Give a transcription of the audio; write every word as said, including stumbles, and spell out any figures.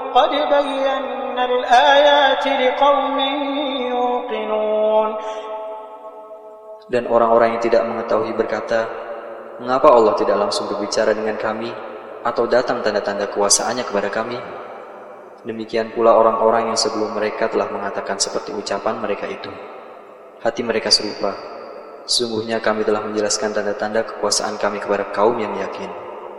قد بينا الآيات لقوم يوقنون. Dan orang-orang yang tidak mengetahui berkata, mengapa Allah tidak langsung berbicara dengan kami atau datang tanda-tanda kuasa-Nya kepada kami? Demikian pula orang-orang yang sebelum mereka telah mengatakan seperti ucapan mereka itu. Hati mereka serupa. Sungguhnya kami telah menjelaskan tanda-tanda kekuasaan kami kepada kaum yang yakin.